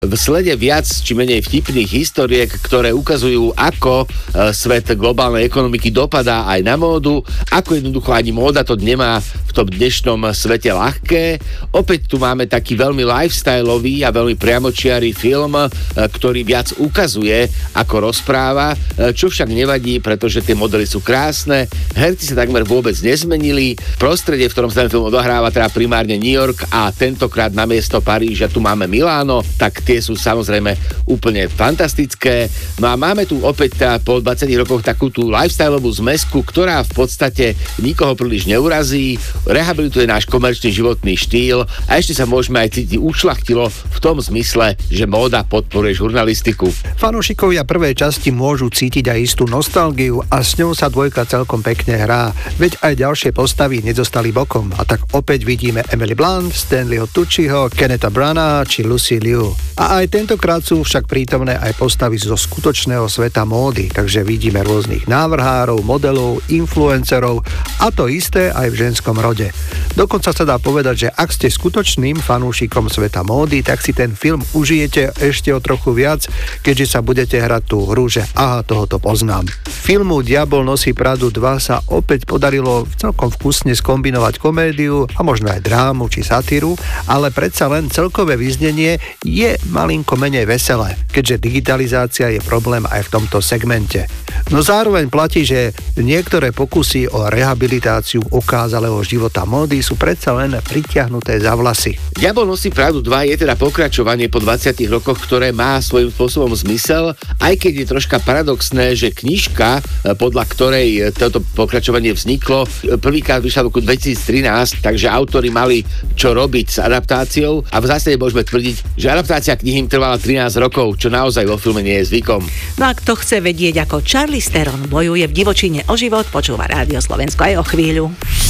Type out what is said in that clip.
v slede viac či menej vtipných historiek, ktoré ukazujú, ako svet globálnej ekonomiky dopadá aj na módu, ako jednoducho ani móda to nemá v tom dnešnom svete ľahké. Opäť tu máme taký veľmi lifestyleový a veľmi priamočiarý film, ktorý viac ukazuje, ako rozpráva, čo však nevadí, pretože tie modely sú krásne, herci sa takmer vôbec nezmenili, prostredie, v ktorom sa ten film odohráva, teda primárne New York a tentokrát namiesto Paríža tu máme Miláno, tak tie sú samozrejme úplne fantastické. No a máme tu opäť po 20 rokoch takú tú lifestyleovú zmesku, ktorá v podstate nikoho príliš neurazí, rehabilituje náš komerčný životný štýl a ešte sa môžeme aj cítiť ušľachtilo v tom zmysle, že móda podporuje žurnalistiku. Fanúšikovia prvej časti môžu cítiť aj istú nostalgiu a s ňou sa dvojka celkom pekne hrá, veď aj ďalšie postavy nedostali bokom a tak opäť vidíme Emily Blunt, Stanleyho Tucciho, Kennetha Branagha či Lucy Liu. A aj tentokrát sú však prítomné aj postavy zo skutočného sveta módy, takže vidíme rôznych návrhárov, modelov, influencerov a to isté aj v ženskom rode. Dokonca sa dá povedať, že ak ste skutočným fanúšikom sveta módy, tak si ten film užijete ešte o trochu viac, keďže sa budete hrať tú hru, že aha, tohoto poznám. Filmu Diabol nosí Pradu 2 sa opäť podarilo celkom vkusne skombinovať komédiu a možno aj drámu či satíru, ale predsa len celkové vyznenie je malinko menej veselé, keďže digitalizácia je problém aj v tomto segmente. No zároveň platí, že niektoré pokusy o rehabilitáciu ukázalého života módy sú predsa len pritiahnuté za vlasy. Diabol nosí Pradu 2 je teda pokračovanie po 20 rokoch, ktoré má svojím spôsobom zmysel, aj keď je troška paradoxné, že knižka, podľa ktorej toto pokračovanie vzniklo, prvýkrát vyšla v roku 2013, takže autori mali čo robiť s adaptáciou a v zásade môžeme tvrdiť, že adaptácia knihy im trvala 13 rokov, čo naozaj vo filme nie je zvykom. No a kto chce vedieť, ako Charlize Theron bojuje v divočine o život, počúva Rádio Slovensko aj o chvíľu.